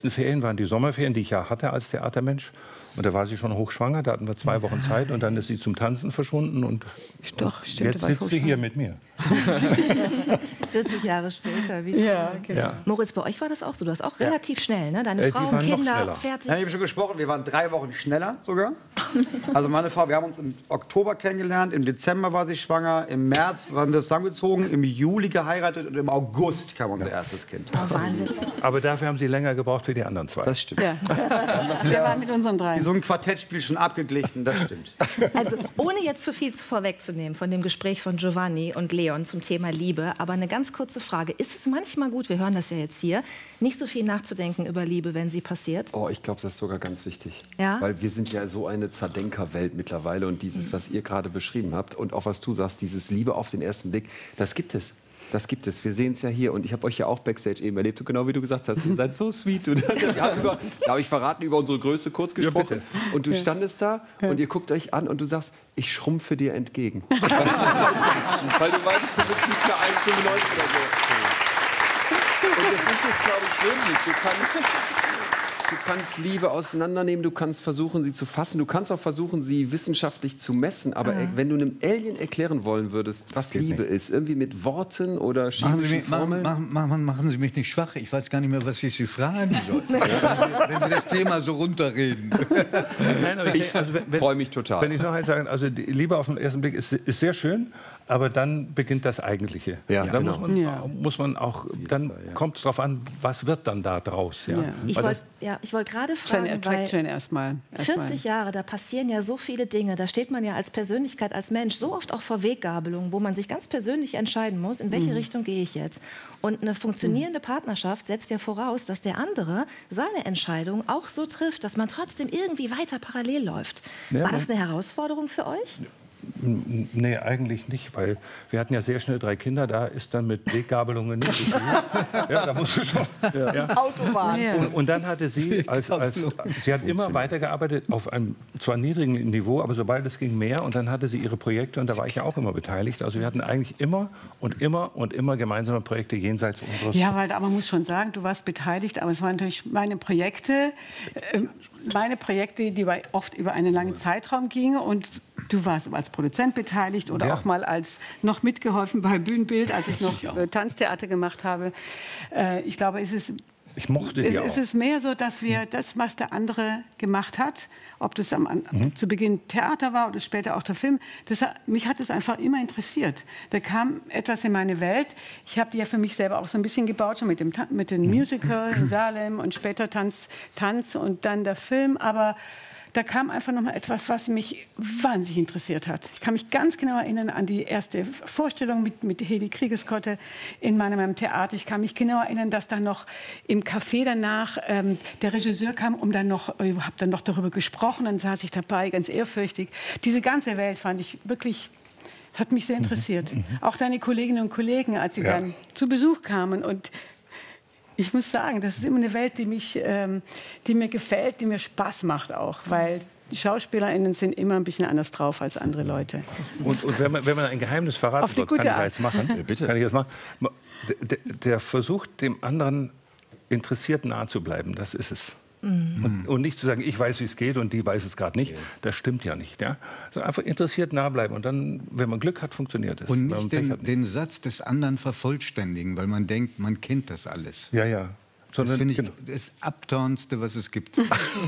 Die Ferien waren die Sommerferien, die ich ja hatte als Theatermensch. Und da war sie schon hochschwanger, da hatten wir 2 Wochen Zeit und dann ist sie zum Tanzen verschwunden und Doch, stimmt, jetzt sitzt sie hier mit mir. 40 Jahre später. Wie ja, genau. Ja. Moritz, bei euch war das auch so? Du hast auch relativ schnell, ne? Deine Die Frau und waren noch Kinder schneller. fertig. Ja, ich habe schon gesprochen, wir waren 3 Wochen schneller sogar. Also meine Frau, wir haben uns im Oktober kennengelernt, im Dezember war sie schwanger, im März waren wir zusammengezogen, im Juli geheiratet und im August kam unser erstes Kind. Oh, Wahnsinn. Aber dafür haben sie länger gebraucht wie die anderen 2. Das stimmt. Ja. Wir waren mit unseren 3. Wie so ein Quartettspiel schon abgeglichen, das stimmt. Also ohne jetzt zu viel vorwegzunehmen von dem Gespräch von Giovanni und Leon zum Thema Liebe, aber eine ganz kurze Frage. Ist es manchmal gut, wir hören das ja jetzt hier, nicht so viel nachzudenken über Liebe, wenn sie passiert? Oh, ich glaube, das ist sogar ganz wichtig. Ja? Weil wir sind ja so eine Zerdenkerwelt mittlerweile und dieses, was ihr gerade beschrieben habt und auch was du sagst, dieses Liebe auf den ersten Blick, das gibt es. Das gibt es. Wir sehen es ja hier. Und ich habe euch ja auch Backstage eben erlebt. Und genau wie du gesagt hast, ihr seid so sweet. Und wir haben darf ich verraten, über unsere Größe kurz gesprochen. Ja, und du standest da und ihr guckt euch an und du sagst, ich schrumpfe dir entgegen. Weil du weißt, du bist nicht mehr 1,95 oder so. Und das ist es, glaube ich, wirklich. Du kannst Liebe auseinandernehmen, du kannst versuchen, sie zu fassen, du kannst auch versuchen, sie wissenschaftlich zu messen. Aber wenn du einem Alien erklären wollen würdest, was Liebe ist, irgendwie mit Worten oder chemischen Formeln... Machen Sie mich nicht schwach. Ich weiß gar nicht mehr, was ich Sie fragen soll. Wenn Sie das Thema so runterreden. Nein, aber Ich freue mich total. Wenn ich noch eins sagen, also die Liebe auf den ersten Blick ist sehr schön, aber dann beginnt das Eigentliche. Ja, da genau. muss man auch, dann kommt es darauf an, was wird dann da draus. Ja? Ja. Ich wollte gerade Seine fragen, weil Attraction erstmal. 40 Jahre, da passieren ja so viele Dinge. Da steht man ja als Persönlichkeit, als Mensch so oft auch vor Weggabelungen, wo man sich ganz persönlich entscheiden muss, in welche Richtung gehe ich jetzt. Und eine funktionierende Partnerschaft setzt ja voraus, dass der andere seine Entscheidung auch so trifft, dass man trotzdem irgendwie weiter parallel läuft. Ja, War das eine Herausforderung für euch? Nee, eigentlich nicht, weil wir hatten ja sehr schnell 3 Kinder, da ist dann mit Weggabelungen nicht so viel. Ja, da musst du schon. Ja. Autobahn. Ja. Und dann hatte sie, sie hat immer weitergearbeitet auf einem zwar niedrigen Niveau, aber sobald es ging mehr und dann hatte sie ihre Projekte und da war ich ja auch immer beteiligt. Also wir hatten eigentlich immer gemeinsame Projekte jenseits unseres... Ja, weil man muss schon sagen, du warst beteiligt, aber es waren natürlich meine Projekte, die oft über einen langen Zeitraum gingen und du warst als Produzent beteiligt oder auch mal als noch mitgeholfen bei Bühnenbild, als ich noch Tanztheater gemacht habe. Ich glaube, Ich mochte die auch. Es ist mehr so, dass wir das, was der andere gemacht hat, ob das zu Beginn Theater war oder später auch der Film, mich hat es einfach immer interessiert. Da kam etwas in meine Welt. Ich habe die ja für mich selber auch so ein bisschen gebaut, schon mit dem Musical in Salem und später Tanz und dann der Film. Aber da kam einfach noch mal etwas, was mich wahnsinnig interessiert hat. Ich kann mich ganz genau erinnern an die erste Vorstellung mit Hedi Kriegeskotte in meinem Theater. Ich kann mich genau erinnern, dass dann noch im Café danach der Regisseur kam, habe dann noch darüber gesprochen. Dann saß ich dabei, ganz ehrfürchtig. Diese ganze Welt fand ich wirklich, hat mich sehr interessiert. Auch seine Kolleginnen und Kollegen, als sie dann zu Besuch kamen und ich muss sagen, das ist immer eine Welt, die mir gefällt, die mir Spaß macht auch, weil die SchauspielerInnen sind immer ein bisschen anders drauf als andere Leute. Und wenn man ein Geheimnis verraten wird, kann ich ja jetzt machen. Ja, bitte. Kann ich jetzt machen. Der versucht, dem anderen interessiert nahe zu bleiben, das ist es. Und nicht zu sagen, ich weiß, wie es geht und die weiß es gerade nicht. Das stimmt ja nicht. Ja? Also einfach interessiert nah bleiben und dann, wenn man Glück hat, funktioniert es. Und nicht den Satz des anderen vervollständigen, weil man denkt, man kennt das alles. Ja, ja. Das finde ich das Abturnendste, was es gibt.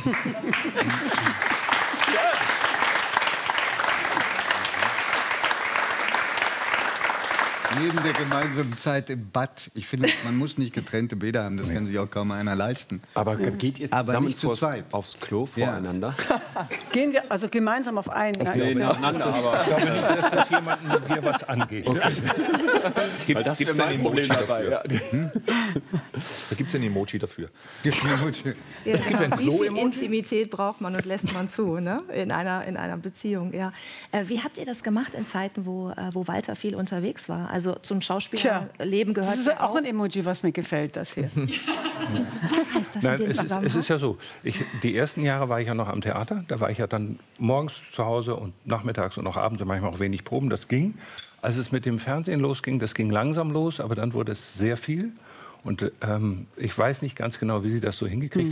Neben der gemeinsamen Zeit im Bad. Ich finde, man muss nicht getrennte Bäder haben, das kann sich auch kaum einer leisten. Aber geht ihr zusammen nicht zu zweit aufs Klo voreinander? Gehen wir also gemeinsam auf einen? Nee, nacheinander, aber... Ich glaube nicht, dass das jemandem hier was angeht. Okay. Weil das gibt ja ein Emoji dafür. Da gibt es ein Emoji dafür. Ja, genau. Wie viel Intimität braucht man und lässt man zu, ne? in einer Beziehung? Ja. Wie habt ihr das gemacht in Zeiten, wo Walter viel unterwegs war? Also zum Schauspielerleben gehört das ist auch ein Emoji, was mir gefällt, das hier. Was heißt das Nein, in dem Zusammenhang? es ist ja so, die ersten Jahre war ich ja noch am Theater. Da war ich ja dann morgens zu Hause und nachmittags und auch abends und manchmal auch wenig Proben. Das ging. Als es mit dem Fernsehen losging, das ging langsam los, aber dann wurde es sehr viel. Und ich weiß nicht ganz genau, wie sie das so hingekriegt